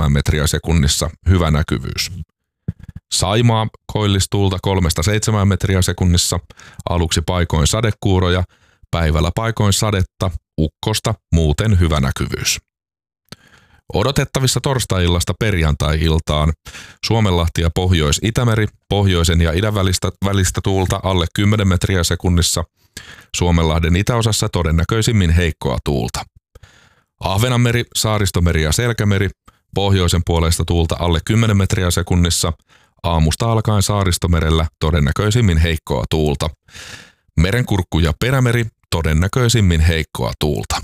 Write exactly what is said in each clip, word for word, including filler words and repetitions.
seitsemään metriä sekunnissa, hyvä näkyvyys. Saimaa koillistuulta kolmesta seitsemään metriä sekunnissa, aluksi paikoin sadekuuroja, päivällä paikoin sadetta, ukkosta, muuten hyvä näkyvyys. Odotettavissa torstai-illasta perjantai-iltaan Suomenlahti ja Pohjois-Itämeri, pohjoisen ja idän välistä, välistä tuulta alle kymmenen metriä sekunnissa, Suomenlahden itäosassa todennäköisimmin heikkoa tuulta. Ahvenanmeri, Saaristomeri ja Selkämeri, pohjoisen puolesta tuulta alle kymmenen metriä sekunnissa, aamusta alkaen Saaristomerellä todennäköisimmin heikkoa tuulta. Merenkurkku ja Perämeri, todennäköisimmin heikkoa tuulta.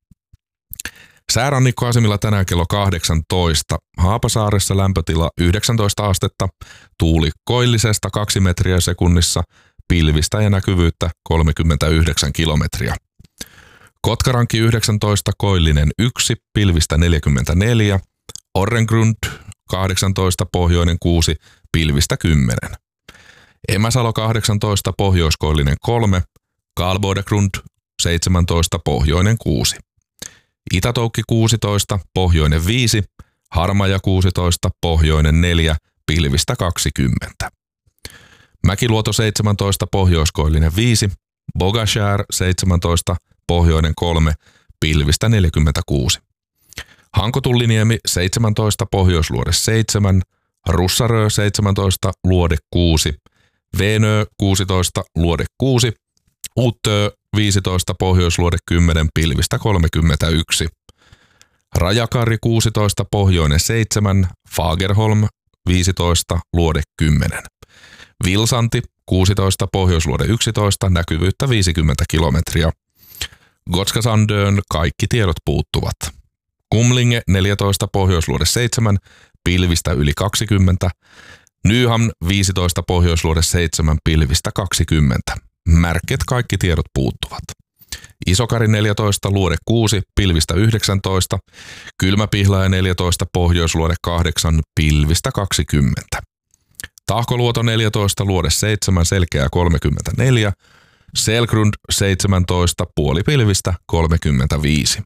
Säärannikkoasemilla tänään kello kahdeksantoista. Haapasaaressa lämpötila yhdeksäntoista astetta, tuuli koillisesta kaksi metriä sekunnissa, pilvistä ja näkyvyyttä kolmekymmentäyhdeksän kilometriä. Kotkaranki yhdeksäntoista, koillinen yksi, pilvistä neljäkymmentäneljä, Orrengrund kahdeksantoista, pohjoinen kuusi, pilvistä kymmenen. Emäsalo kahdeksantoista, pohjoiskoillinen kolme, Karlbodegrund seitsemäntoista, pohjoinen kuusi. Itätoukki kuusitoista, pohjoinen viisi, Harmaja kuusitoista, pohjoinen neljä, pilvistä kaksikymmentä. Mäkiluoto seitsemäntoista, pohjoiskoillinen viisi, Bogashär seitsemäntoista, pohjoinen kolme, pilvistä neljäkymmentäkuusi. Hankotulliniemi seitsemäntoista, pohjoisluode seitsemän, Russarö seitsemäntoista, luode kuusi, Veenö kuusitoista, luode kuusi, Uttö viisitoista, pohjoisluode kymmenen, pilvistä kolmekymmentäyksi. Rajakari kuusitoista, pohjoinen seitsemän, Fagerholm viisitoista, luode kymmenen. Vilsanti kuusitoista, pohjoisluode yksitoista, näkyvyyttä viisikymmentä kilometriä. Gotska Sandön kaikki tiedot puuttuvat. Kumlinge neljätoista, pohjoisluode seitsemän, pilvistä yli kaksikymmentä. Nyhamn viisitoista, pohjoisluode seitsemän, pilvistä kaksikymmentä. Märket kaikki tiedot puuttuvat. Isokari neljätoista, luode kuusi, pilvistä yhdeksäntoista. Kylmäpihlaja neljätoista, pohjoisluode kahdeksan, pilvistä kaksikymmentä. Tahkoluoto neljätoista, luode seitsemän, selkeää kolmekymmentäneljä. Selgrund seitsemäntoista, puolipilvistä kolmekymmentäviisi.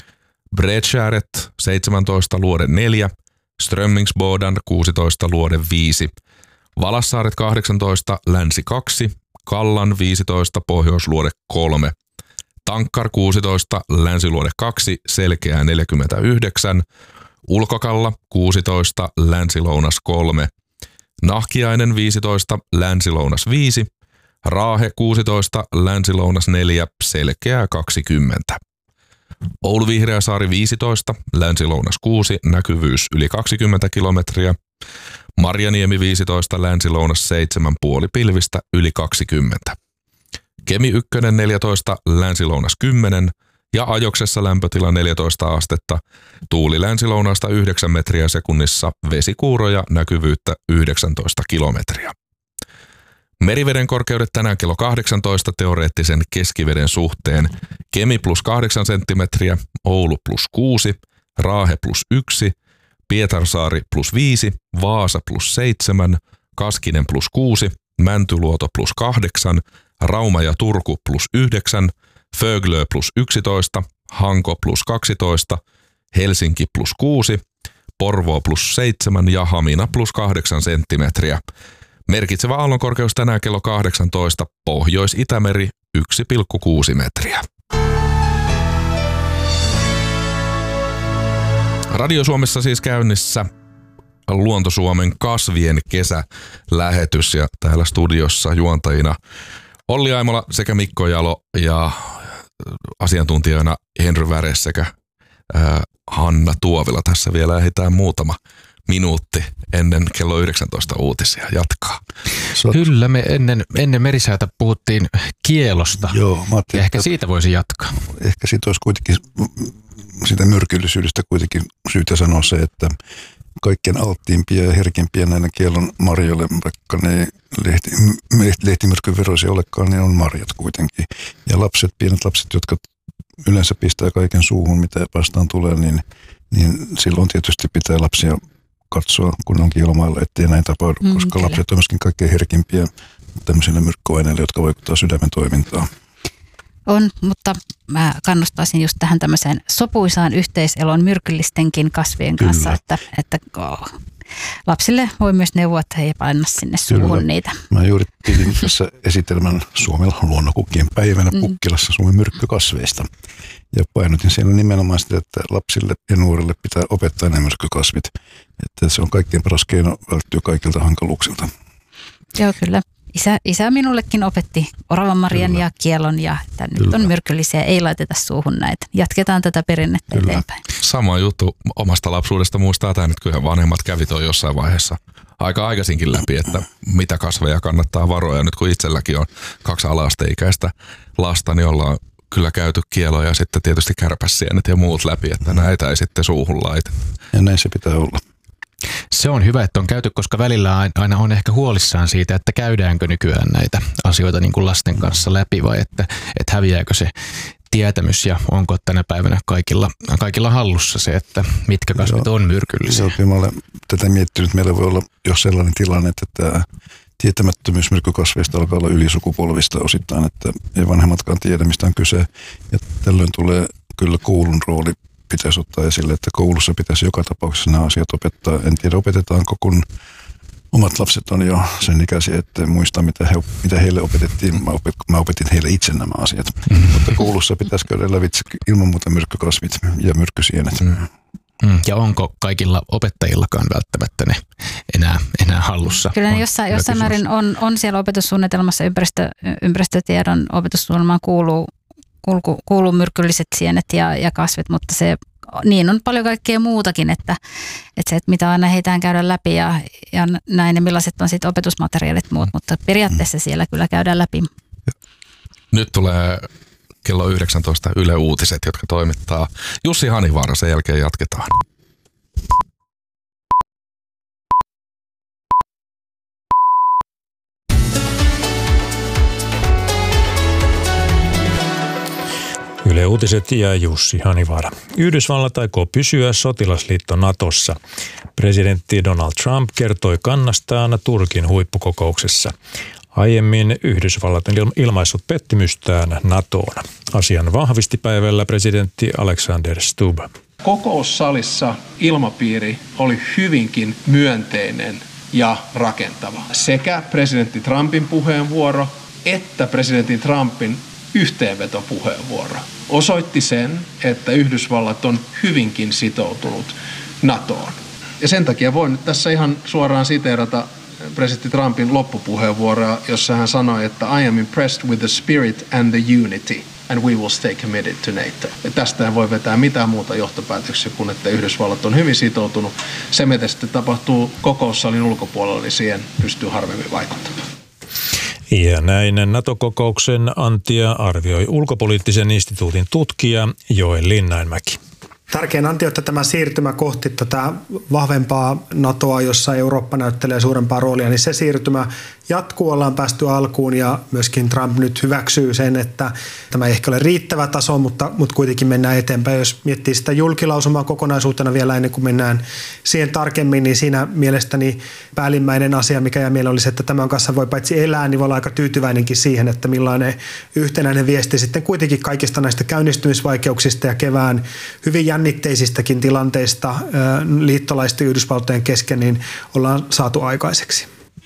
Bredskäret seitsemäntoista, luode neljä. Strömmingsbodan kuusitoista, luode viisi. Valassaaret kahdeksantoista, länsi kaksi. Kallan viisitoista, pohjoisluode kolme. Tankkar kuusitoista, länsiluode kaksi, selkeää neljäkymmentäyhdeksän. Ulkokalla kuusitoista, länsilounas kolme. Nahkiainen viisitoista, länsilounas viisi. Raahe kuusitoista, länsilounas neljä, selkeää kaksikymmentä. Oulu Vihreäsaari viisitoista, länsilounas kuusi, näkyvyys yli kaksikymmentä kilometriä. Marjaniemi viisitoista, länsilounas seitsemän, puolipilvistä yli kaksikymmentä. Kemi yksi neljätoista, länsilounas kymmenen ja Ajoksessa lämpötila neljätoista astetta, tuuli länsilounaasta yhdeksän metriä sekunnissa, vesikuuroja, näkyvyyttä yhdeksäntoista kilometriä. Meriveden korkeudet tänään kello kahdeksantoista teoreettisen keskiveden suhteen. Kemi plus kahdeksan senttimetriä, Oulu plus kuusi, Raahe plus yksi, Pietarsaari plus viisi, Vaasa plus seitsemän, Kaskinen plus kuusi, Mäntyluoto plus kahdeksan, Rauma ja Turku plus yhdeksän, Föglö plus yksitoista, Hanko plus kaksitoista, Helsinki plus kuusi, Porvoo plus seitsemän ja Hamina plus kahdeksan senttimetriä. Merkitsevä aallonkorkeus tänään kello kahdeksantoista, Pohjois-Itämeri yksi pilkku kuusi metriä. Radio Suomessa siis käynnissä Luontosuomen kasvien kesälähetys ja täällä studiossa juontajina Olli Aimola sekä Mikko Jalo ja asiantuntijoina Henry Väres sekä ää, Hanna Tuovila. Tässä vielä ehditään muutama minuutti ennen kello yhdeksäntoista uutisia jatkaa. Kyllä, me ennen, ennen merisäätä puhuttiin kielosta. Joo, mä ja ehkä siitä voisi jatkaa. Ehkä siitä olisi kuitenkin, sitä myrkyllisyydestä kuitenkin syytä sanoa se, että kaikkien alttiimpia ja herkimpiä näillä kielon marjoille, vaikka ne lehti, lehtimyrkyn veroisia olekaan, niin on marjat kuitenkin. Ja lapset, pienet lapset, jotka yleensä pistää kaiken suuhun, mitä vastaan tulee, niin, niin silloin tietysti pitää lapsia katsoa, kun on kiilomailla, ettei näin tapahdu, mm, koska kyllä. Lapset on myöskin kaikkein herkimpiä tämmöisille myrkkyaineille, jotka vaikuttavat sydämen toimintaan. On, mutta mä kannustaisin just tähän tämmöiseen sopuisaan yhteiselon myrkyllistenkin kasvien Kyllä. kanssa, että, että oh, lapsille voi myös neuvoa, että he ei paina sinne suuhun Kyllä. niitä. Mä juuri pidin tässä esitelmän Suomella luonnonkukkien päivänä Mm. Pukkilassa Suomen myrkkykasveista. Ja painotin siellä nimenomaan sitä, että lapsille ja nuorille pitää opettaa ne myrkkykasvit. Että se on kaikkein paras keino välttyä kaikilta hankaluuksilta. Joo, kyllä. Isä, isä minullekin opetti oravanmarjan ja kielon ja että nyt Kyllä. on myrkyllisiä, ei laiteta suuhun näitä. Jatketaan tätä perinnettä Kyllä. eteenpäin. Sama juttu omasta lapsuudesta muistaa tämä nyt, kyllä vanhemmat kävi toi jossain vaiheessa aika aikaisinkin läpi, että mitä kasveja kannattaa varoa. Nyt kun itselläkin on kaksi ala-asteikäistä lasta, niin ollaan kyllä käyty kieloja ja sitten tietysti kärpässienet ja muut läpi, että näitä ei sitten suuhun laiteta. Ja näin se pitää olla. Se on hyvä, että on käyty, koska välillä aina on ehkä huolissaan siitä, että käydäänkö nykyään näitä asioita niin kuin lasten kanssa läpi vai että, että häviääkö se tietämys ja onko tänä päivänä kaikilla, kaikilla hallussa se, että mitkä kasvit on myrkyllisiä. Joo, mä olen tätä miettinyt. Meillä voi olla jo sellainen tilanne, että tämä tietämättömyys myrkkykasveista alkaa olla ylisukupolvista osittain, että ei vanhemmatkaan tiedä, mistä on kyse. Ja tällöin tulee kyllä koulun rooli pitäisi ottaa esille, että koulussa pitäisi joka tapauksessa nämä asiat opettaa. En tiedä, opetetaanko, kun omat lapset on jo sen ikäisiä, että muista, mitä, he, mitä heille opetettiin. Mä, opet, mä opetin heille itse nämä asiat. Mm-hmm. Mutta koulussa pitäisi käydä lävitse ilman muuta myrkkykasvit ja myrkkysienet. Mm. Ja onko kaikilla opettajillakaan välttämättä ne enää, enää hallussa? Kyllä ne jossain, jossain määrin on, on siellä opetussuunnitelmassa, ympäristö, ympäristötiedon opetussuunnitelmaan kuuluu, kuuluu, kuuluu myrkylliset sienet ja, ja kasvit, mutta se, niin on paljon kaikkea muutakin, että, että se, että mitä aina heitään käydä läpi ja, ja näin ja millaiset on sitten opetusmateriaalit muut, mutta periaatteessa siellä kyllä käydään läpi. Nyt tulee kello yhdeksäntoista Yle Uutiset, jotka toimittaa Jussi Hanivaara. Sen jälkeen jatketaan. Yle Uutiset ja Jussi Hanivaara. Yhdysvallat aikoo pysyä sotilasliitto Natossa. Presidentti Donald Trump kertoi kannastaan Turkin huippukokouksessa. Aiemmin Yhdysvallat on ilmaissut pettymystään NATOon. Asian vahvisti päivällä presidentti Alexander Stubb. Kokoussalissa ilmapiiri oli hyvinkin myönteinen ja rakentava. Sekä presidentti Trumpin puheenvuoro että presidentti Trumpin yhteenvetopuheenvuoro osoitti sen, että Yhdysvallat on hyvinkin sitoutunut NATOon. Ja sen takia voin nyt tässä ihan suoraan siteerata presidentti Trumpin loppupuheenvuoroa, jossa hän sanoi, että I am impressed with the spirit and the unity and we will stay committed to NATO. Ja tästä ei voi vetää mitään muuta johtopäätöksiä kuin, että Yhdysvallat on hyvin sitoutunut. Se, mitä sitten tapahtuu kokoussalin ulkopuolella, niin siihen pystyy harvemmin vaikuttamaan. Ja näin NATO-kokouksen antia arvioi ulkopoliittisen instituutin tutkija Joel Linnainmäki. Tärkein anti, että tämä siirtymä kohti tätä vahvempaa NATOa, jossa Eurooppa näyttelee suurempaa roolia, niin se siirtymä jatkuu, ollaan päästy alkuun ja myöskin Trump nyt hyväksyy sen, että tämä ei ehkä ole riittävä taso, mutta, mutta kuitenkin mennään eteenpäin. Jos miettii sitä julkilausumaa kokonaisuutena vielä ennen kuin mennään siihen tarkemmin, niin siinä mielestäni päällimmäinen asia, mikä jää mieleen, oli se, että tämän kanssa voi paitsi elää, niin voi olla aika tyytyväinenkin siihen, että millainen yhtenäinen viesti sitten kuitenkin kaikista näistä käynnistymisvaikeuksista ja kevään hyvin jännitteisistäkin tilanteista liittolaisten Yhdysvaltojen kesken, niin ollaan saatu aikaiseksi.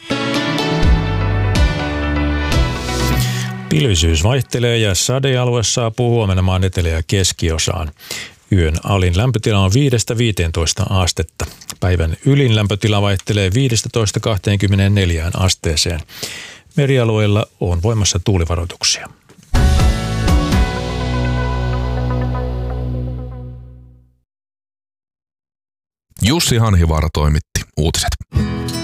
Pilvisyys vaihtelee ja sadealue saapuu huomenna maan etelä- ja keskiosaan. Yön alin lämpötila on viidestä viiteentoista astetta. Päivän ylin lämpötila vaihtelee viidestätoista kahteenkymmeneenneljään asteeseen. Merialueilla on voimassa tuulivaroituksia. Jussi Hanhivaara toimitti uutiset.